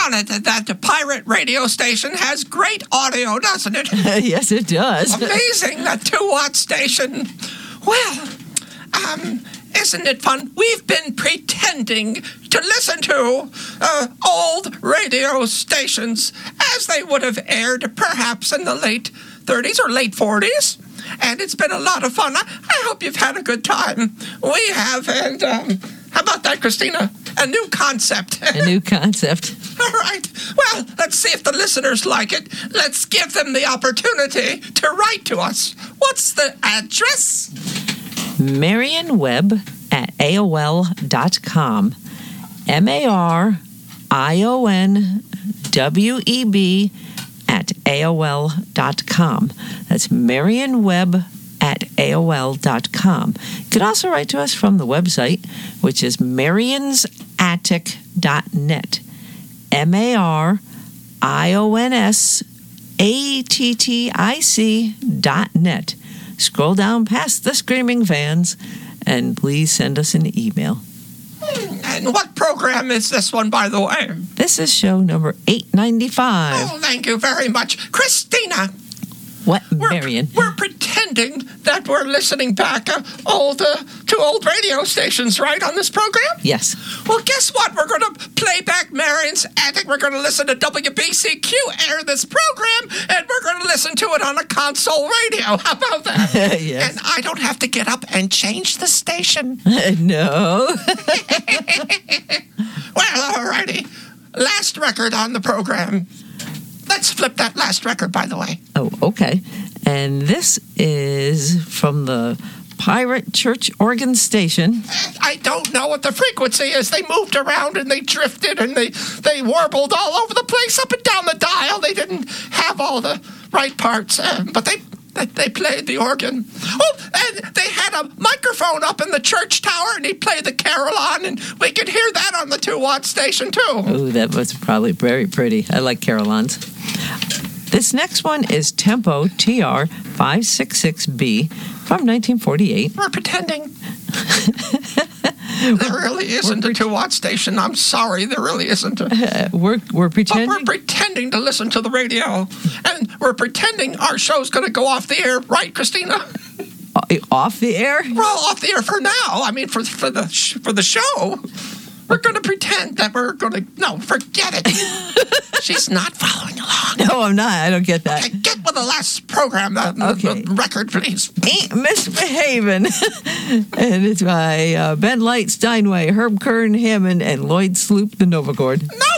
Doggone it, that pirate radio station has great audio, doesn't it? Yes, it does. Amazing, that 2-watt station. Well, isn't it fun? We've been pretending to listen to old radio stations as they would have aired perhaps in the late 30s or late 40s. And it's been a lot of fun. I hope you've had a good time. We have, and how about that, Christina? A new concept. A new concept. All right. Well, let's see if the listeners like it. Let's give them the opportunity to write to us. What's the address? MarionWebb@AOL.com. MarionWebb@AOL.com. That's MarionWebb@AOL.com. You can also write to us from the website, which is marionsattic.net. MarionSattic.net. Scroll down past the Screaming Fans, and please send us an email. And what program is this one, by the way? This is show number 895. Oh, thank you very much. Christina! What, Marion? We're pretending that we're listening back to old radio stations, right, on this program? Yes. Well, guess what? We're going to play back Marion's Attic. We're going to listen to WBCQ air this program, and we're going to listen to it on a console radio. How about that? Yes. And I don't have to get up and change the station. No. Well, all righty. Last record on the program. Let's flip that last record, by the way. Oh, okay. And this is from the Pirate Church Organ Station. I don't know what the frequency is. They moved around and they drifted and they warbled all over the place, up and down the dial. They didn't have all the right parts, but they played the organ. Oh, and they had a microphone up in the church tower, and he played the carillon, and we could hear that on the 2-watt station, too. Oh, that was probably very pretty. I like carillons. This next one is Tempo TR-566B from 1948. We're pretending. There really isn't a 2-watt station. I'm sorry, there really isn't. We're pretending. But we're pretending to listen to the radio, and we're pretending our show's going to go off the air, right, Christina? Off the air? Well, off the air for now. I mean, for the show. We're going to pretend that we're going to... No, forget it. She's not following along. No, I'm not. I don't get that. Okay, get with the last program, the record, please. Ain't Misbehavin'. And it's by Ben Light, Steinway, Herb Kern, Hammond, and Lloyd Sloop, the Novachord. No!